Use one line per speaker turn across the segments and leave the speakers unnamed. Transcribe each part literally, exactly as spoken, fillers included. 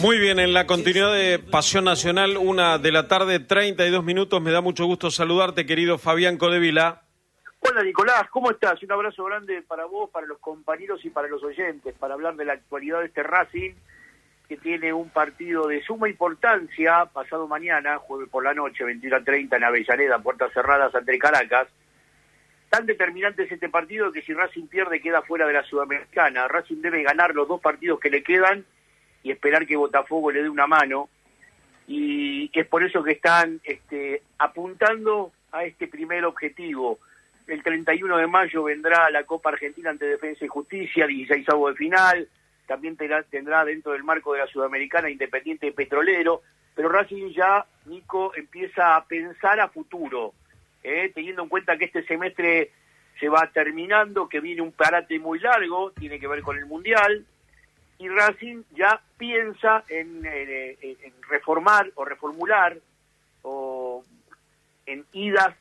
Muy bien, en la continuidad de Pasión Nacional, una de la tarde, treinta y dos minutos. Me da mucho gusto saludarte, querido Fabián Codevila.
Hola Nicolás, ¿cómo estás? Un abrazo grande para vos, para los compañeros y para los oyentes, para hablar de la actualidad de este Racing, que tiene un partido de suma importancia pasado mañana, jueves por la noche, veintiuno a treinta en Avellaneda, puertas cerradas ante Caracas. Tan determinante es este partido que si Racing pierde queda fuera de la Sudamericana. Racing debe ganar los dos partidos que le quedan y esperar que Botafogo le dé una mano, y es por eso que están este, apuntando a este primer objetivo. El treinta y uno de mayo vendrá la Copa Argentina ante Defensa y Justicia, dieciseisavo de final, también tendrá, tendrá dentro del marco de la Sudamericana Independiente Petrolero, pero Racing ya, Nico, empieza a pensar a futuro, ¿eh? teniendo en cuenta que este semestre se va terminando, que viene un parate muy largo, tiene que ver con el Mundial, y Racing ya piensa en, en, en reformar o reformular, o en idas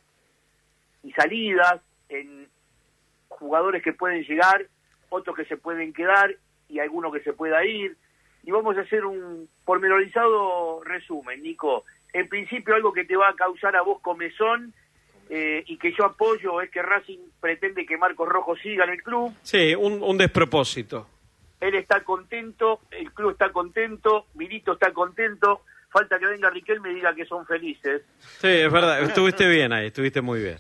y salidas, en jugadores que pueden llegar, otros que se pueden quedar y algunos que se pueda ir. Y vamos a hacer un pormenorizado resumen, Nico. En principio, algo que te va a causar a vos comezón eh, y que yo apoyo es que Racing pretende que Marcos Rojo siga en el club.
Sí, un, un despropósito.
Él está contento, el club está contento, Milito está contento, falta que venga Riquelme y diga que son felices.
Sí, es verdad, estuviste bien ahí, estuviste muy bien.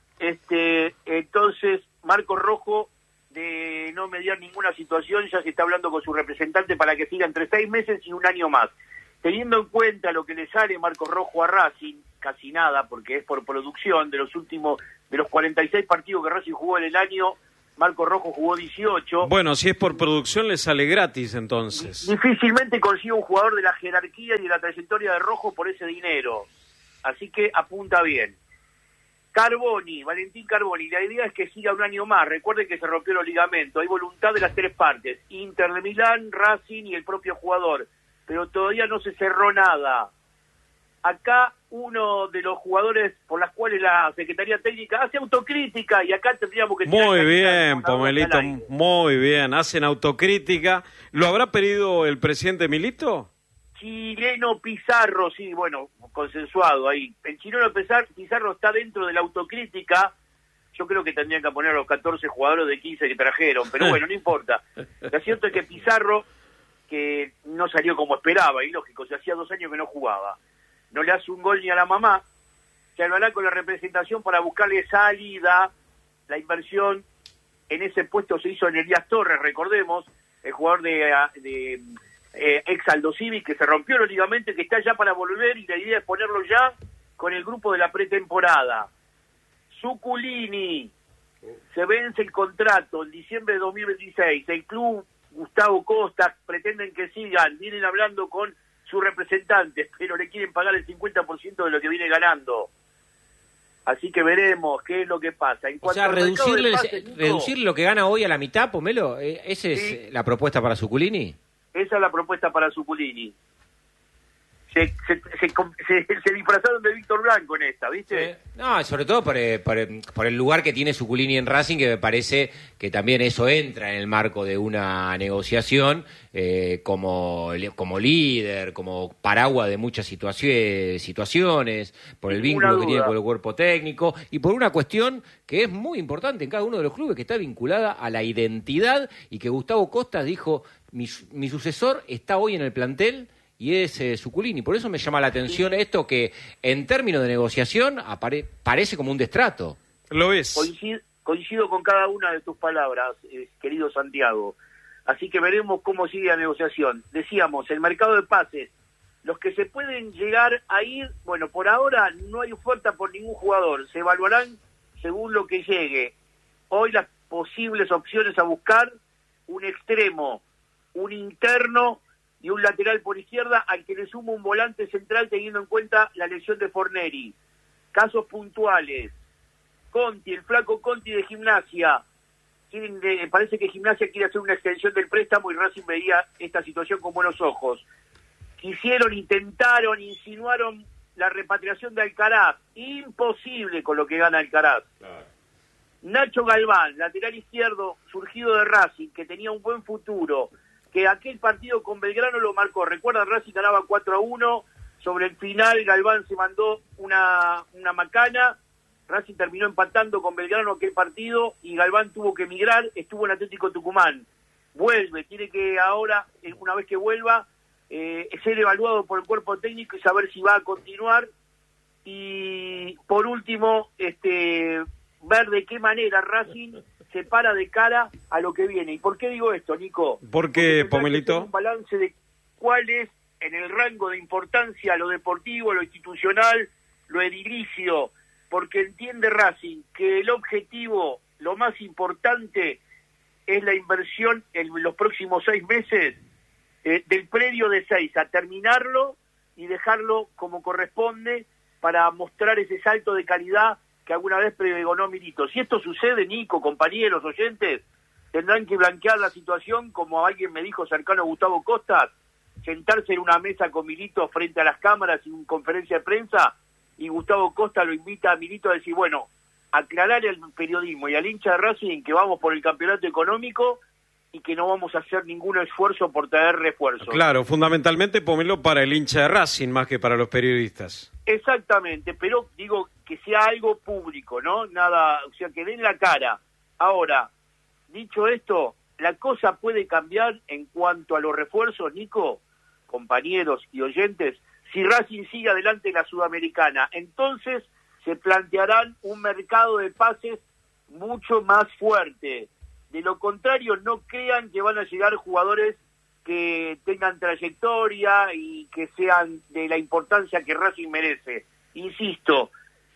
Este, entonces, Marcos Rojo, de no mediar ninguna situación, ya se está hablando con su representante para que siga entre seis meses y un año más. Teniendo en cuenta lo que le sale Marcos Rojo a Racing, casi nada, porque es por producción, de los últimos, de los cuarenta y seis partidos que Racing jugó en el año, Marcos Rojo jugó dieciocho.
Bueno, si es por producción le sale gratis entonces.
Difícilmente consigue un jugador de la jerarquía y de la trayectoria de Rojo por ese dinero. Así que apunta bien. Carboni, Valentín Carboni, la idea es que siga un año más. Recuerden que se rompió el ligamento. Hay voluntad de las tres partes, Inter de Milán, Racing y el propio jugador. Pero todavía no se cerró nada. Acá uno de los jugadores por las cuales la Secretaría Técnica hace autocrítica, y acá tendríamos que...
Muy bien, Pomelito, muy bien. Hacen autocrítica. ¿Lo habrá pedido el presidente Milito?
Chileno Pizarro, sí, bueno, consensuado ahí. El chileno Pizarro está dentro de la autocrítica. Yo creo que tendrían que poner a los catorce jugadores de quince que trajeron, pero bueno, no importa. Lo cierto es que Pizarro, que no salió como esperaba, y lógico, se hacía dos años que no jugaba, no le hace un gol ni a la mamá, se hablará con la representación para buscarle salida. La inversión en ese puesto se hizo en Elías Torres, recordemos, el jugador de... de Eh, ex Aldo Civi, que se rompió los ligamentos, que está ya para volver, y la idea es ponerlo ya con el grupo de la pretemporada. Zuculini, se vence el contrato en diciembre de dos mil veintiséis, el club, Gustavo Costa, pretenden que sigan, vienen hablando con sus representantes, pero le quieren pagar el cincuenta por ciento de lo que viene ganando. Así que veremos qué es lo que pasa. En
o sea, reducirle,
pases, Nico,
reducir lo que gana hoy a la mitad, Pomelo, ¿esa es
sí,
la propuesta para Zuculini?
Esa es la propuesta para Zuculini. Se, se, se, se, se disfrazaron de Víctor Blanco en esta, ¿viste?
Eh, no, sobre todo por, eh, por, por el lugar que tiene Zuculini en Racing, que me parece que también eso entra en el marco de una negociación eh, como, como líder, como paraguas de muchas situaciones, situaciones, por el vínculo que tiene con el cuerpo técnico y por una cuestión que es muy importante en cada uno de los clubes, que está vinculada a la identidad, y que Gustavo Costa dijo, mi, mi sucesor está hoy en el plantel, y es eh, Zuculini. Por eso me llama la atención esto, que en términos de negociación apare parece como un destrato.
Lo es.
Coincido, coincido con cada una de tus palabras, eh, querido Santiago. Así que veremos cómo sigue la negociación. Decíamos, el mercado de pases, los que se pueden llegar a ir, bueno, por ahora no hay oferta por ningún jugador. Se evaluarán según lo que llegue. Hoy las posibles opciones a buscar, un extremo, un interno y un lateral por izquierda, al que le sumo un volante central teniendo en cuenta la lesión de Forneri. Casos puntuales, Conti, el flaco Conti de Gimnasia, quieren, eh, parece que Gimnasia quiere hacer una extensión del préstamo y Racing veía esta situación con buenos ojos. Quisieron, intentaron, insinuaron la repatriación de Alcaraz, imposible con lo que gana Alcaraz. Claro. Nacho Galván, lateral izquierdo, surgido de Racing, que tenía un buen futuro, que aquel partido con Belgrano lo marcó. Recuerdan, Racing ganaba cuatro a uno, sobre el final Galván se mandó una, una macana, Racing terminó empatando con Belgrano aquel partido y Galván tuvo que emigrar, estuvo en Atlético Tucumán. Vuelve, tiene que ahora, una vez que vuelva, eh, ser evaluado por el cuerpo técnico y saber si va a continuar. Y por último, este, ver de qué manera Racing se para de cara a lo que viene. ¿Y por qué digo esto, Nico?
¿Por qué, Pomelito?
Un balance de cuál es en el rango de importancia lo deportivo, lo institucional, lo edilicio, porque entiende Racing que el objetivo, lo más importante, es la inversión en los próximos seis meses, eh, del predio de seis a terminarlo y dejarlo como corresponde para mostrar ese salto de calidad que alguna vez pregonó Milito. Si esto sucede, Nico, compañeros, oyentes, tendrán que blanquear la situación, como alguien me dijo cercano a Gustavo Costa, sentarse en una mesa con Milito frente a las cámaras y una conferencia de prensa, y Gustavo Costa lo invita a Milito a decir, bueno, aclarar al periodismo y al hincha de Racing que vamos por el campeonato económico y que no vamos a hacer ningún esfuerzo por traer refuerzos.
Claro, fundamentalmente Pomelo para el hincha de Racing más que para los periodistas.
Exactamente, pero digo que sea algo público, ¿no? Nada, o sea, que den la cara. Ahora, dicho esto, la cosa puede cambiar en cuanto a los refuerzos, Nico, compañeros y oyentes, si Racing sigue adelante en la Sudamericana. Entonces se plantearán un mercado de pases mucho más fuerte. De lo contrario, no crean que van a llegar jugadores que tengan trayectoria y que sean de la importancia que Racing merece. Insisto,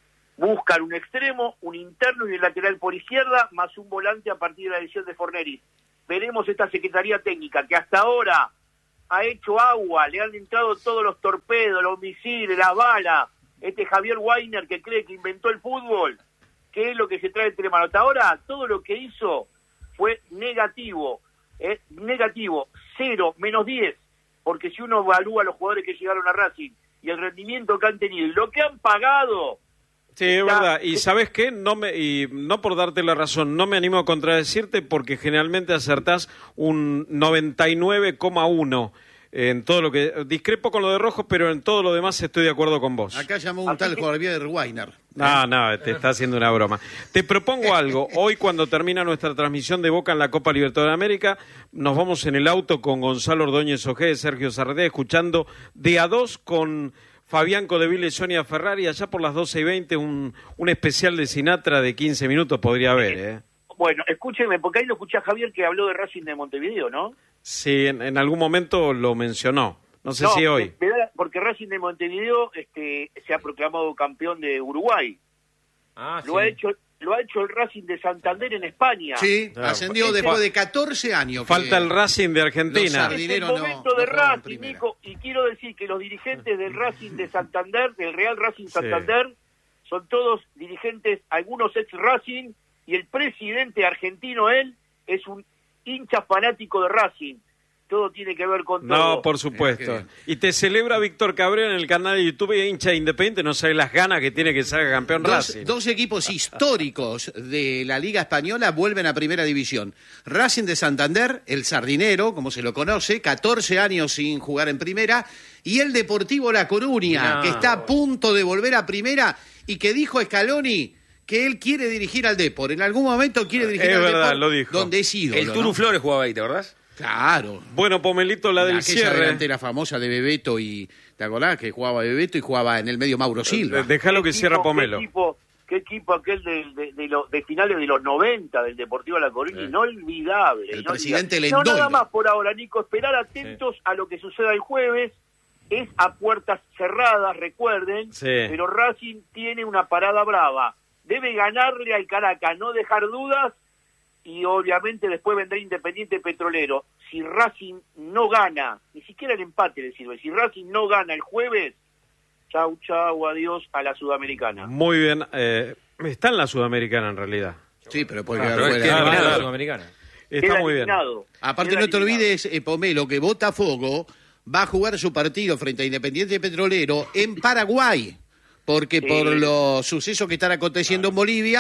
buscan un extremo, un interno y un lateral por izquierda, más un volante a partir de la decisión de Forneris. Veremos esta Secretaría Técnica, que hasta ahora ha hecho agua, le han entrado todos los torpedos, los misiles, las balas. Este Javier Weiner, que cree que inventó el fútbol, ¿qué es lo que se trae entre manos? Hasta ahora, todo lo que hizo fue negativo, eh, negativo, cero, menos diez, porque si uno evalúa a los jugadores que llegaron a Racing y el rendimiento que han tenido y lo que han pagado.
Sí, es verdad. Y ¿sabes qué? No me y no por darte la razón, no me animo a contradecirte porque generalmente acertás un noventa y nueve coma uno en todo lo que... Discrepo con lo de Rojo, pero en todo lo demás estoy de acuerdo con vos.
Acá llamó un
Así
tal
que...
Javier Weiner.
No, no, te está haciendo una broma. Te propongo algo. Hoy, cuando termina nuestra transmisión de Boca en la Copa Libertadores de América, nos vamos en el auto con Gonzalo Ordóñez Ojeda, Sergio Sarré, escuchando de a dos con Fabián Codeville y Sonia Ferrari. Allá por las doce y veinte, un, un especial de Sinatra de quince minutos podría haber, ¿eh?
Bueno, escúcheme, porque ahí lo escuché a Javier que habló de Racing de Montevideo, ¿no?
Sí, en, en algún momento lo mencionó. No sé
no,
si hoy.
Me, me da, porque Racing de Montevideo este, se ha proclamado campeón de Uruguay.
Ah,
lo
sí.
ha hecho lo ha hecho el Racing de Santander en España.
Sí,
Claro.
ascendió
Este-
después de catorce años. que-
Falta el Racing de Argentina.
Los
Es el
Dinero no-
momento
no
de
juega en
Racing,
primera.
Nico, y quiero decir que los dirigentes del Racing de Santander, del Real Racing Santander, son todos dirigentes, algunos ex Racing, y el presidente argentino, él, es un hincha fanático de Racing. Todo tiene que ver con todo.
No, por supuesto.
Es que-
Y te celebra Víctor Cabrera en el canal de YouTube y hincha Independiente, no sabe las ganas que tiene que salga campeón
Dos,
Racing.
dos equipos históricos de la Liga Española vuelven a Primera División. Racing de Santander, el Sardinero, como se lo conoce, catorce años sin jugar en Primera, y el Deportivo La Coruña,
No.
que está a punto de volver a Primera y que dijo Scaloni que él quiere dirigir al Depor. En algún momento quiere dirigir
Es
al
verdad,
Depor,
lo dijo.
donde es ídolo,
El Turu
¿no?
Flores jugaba ahí, ¿te acordás?
Claro.
Bueno, Pomelito, la del
Aquella
cierre.
delantera famosa de Bebeto y... ¿Te acordás? Que jugaba Bebeto y jugaba en el medio Mauro Silva.
Déjalo que
¿Qué
cierra
equipo-
Pomelo.
¿Qué equipo, qué equipo aquel de, de, de, los- de finales de los noventa del Deportivo La Coruña? Inolvidable.
El
inolvidable.
presidente
No,
Lendoiro.
nada más por ahora, Nico. Esperar atentos a lo que suceda el jueves. Es a puertas cerradas, recuerden.
Sí.
Pero Racing tiene una parada brava. Debe ganarle al Caracas, no dejar dudas. Y obviamente después vendrá Independiente Petrolero. Si Racing no gana, ni siquiera el empate le sirve, si Racing no gana el jueves, chau, chau, adiós a la Sudamericana.
Muy bien. Eh, está en la Sudamericana, en realidad.
Sí, pero puede
Ah,
quedar
pero es
fuera.
que-
Claro,
Claro.
claro, la Sudamericana.
Está
Queda
muy bien.
eliminado.
Aparte,
Queda
no te
eliminado.
olvides, eh, Pomelo, que Botafogo va a jugar su partido frente a Independiente Petrolero en Paraguay, porque
Sí.
por los sucesos que están aconteciendo en Bolivia,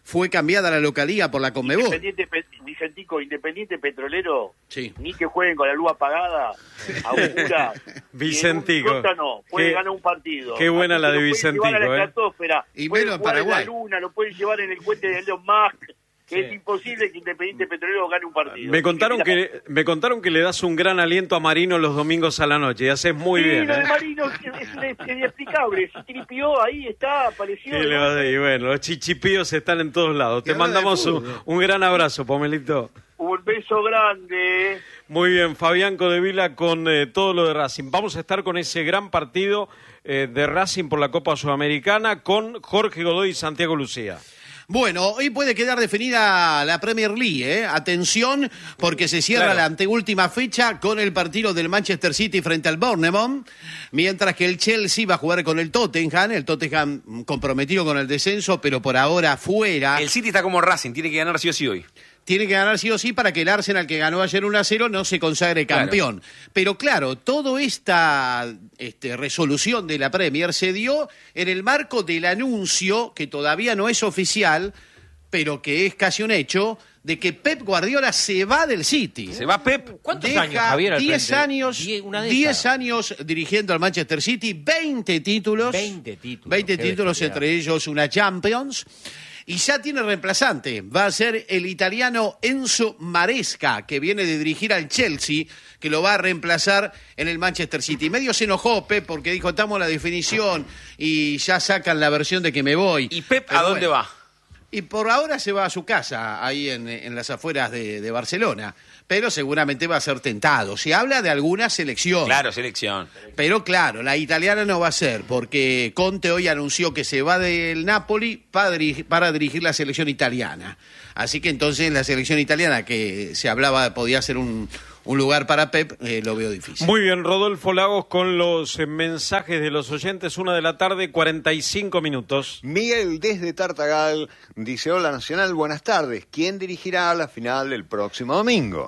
fue cambiada la localía por la Conmebol.
Independiente, Vicentico, Independiente Petrolero,
sí.
Ni que jueguen con la luz apagada, augura.
Vicentico.
No, puede
qué,
ganar un partido.
Qué buena
Así
la de
lo
Vicentico,
pueden llevar a la
¿eh?
estratosfera,
Y
pueden
menos en
jugar en
Paraguay.
la luna, lo pueden llevar en el cohete de Elon Musk. Que
Sí.
es imposible que Independiente Petrolero gane un partido.
Me contaron
Mira,
que me contaron que le das un gran aliento a Marino los domingos a la noche y haces muy
sí,
bien.
lo de
¿eh?
Marino es, es, es inexplicable. Se tripió ahí, está, apareció.
¿Qué le vas a decir? Bueno, los chichipíos están en todos lados. Te
Que habla de
mandamos un,
fútbol.
un gran abrazo, Pomelito.
Un beso grande.
Muy bien, Fabián Codevila con eh, todo lo de Racing. Vamos a estar con ese gran partido eh, de Racing por la Copa Sudamericana con Jorge Godoy y Santiago Lucía.
Bueno, hoy puede quedar definida la Premier League, ¿eh? Atención, porque se cierra
Claro.
la anteúltima fecha con el partido del Manchester City frente al Bournemouth, mientras que el Chelsea va a jugar con el Tottenham, el Tottenham comprometido con el descenso, pero por ahora fuera.
El City está como Racing, tiene que ganar sí o sí hoy.
Tiene que ganar sí o sí para que el Arsenal, que ganó ayer uno a cero, no se consagre campeón. Claro. Pero claro, toda esta este, resolución de la Premier se dio en el marco del anuncio, que todavía no es oficial, pero que es casi un hecho, de que Pep Guardiola se va del City.
¿Se va Pep?
¿Cuántos
Deja
años, Javier, al
diez
frente?
años,
Die- una
diez
década.
años dirigiendo al Manchester City, veinte títulos.
veinte títulos.
veinte
Qué
títulos,
bestialidad.
entre ellos una Champions. Y ya tiene reemplazante, va a ser el italiano Enzo Maresca, que viene de dirigir al Chelsea, que lo va a reemplazar en el Manchester City. Medio se enojó Pep porque dijo, estamos en la definición y ya sacan la versión de que me voy.
¿Y Pep
Pero
a dónde
bueno.
va?
Y por ahora se va a su casa, ahí en, en las afueras de, de Barcelona. Pero seguramente va a ser tentado. Se habla de alguna selección.
Claro, selección.
Pero claro, la italiana no va a ser, porque Conte hoy anunció que se va del Napoli para dirigir, para dirigir la selección italiana. Así que entonces la selección italiana, que se hablaba podía ser un, un lugar para Pep, eh, lo veo difícil.
Muy bien, Rodolfo Lagos con los eh, mensajes de los oyentes, una de la tarde, cuarenta y cinco minutos.
Miguel desde Tartagal dice, hola Nacional, buenas tardes. ¿Quién dirigirá la final del próximo domingo?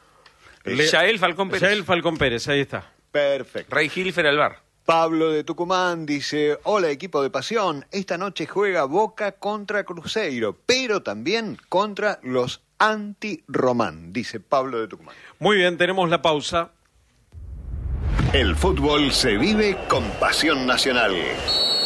Le... Yael Falcón Pérez.
Yael Falcón Pérez, ahí está.
Perfecto.
Rey Hilfer Alvar.
Pablo de Tucumán dice, hola equipo de Pasión, esta noche juega Boca contra Cruzeiro, pero también contra los anti-Román, dice Pablo de Tucumán.
Muy bien, tenemos la pausa.
El fútbol se vive con Pasión Nacional.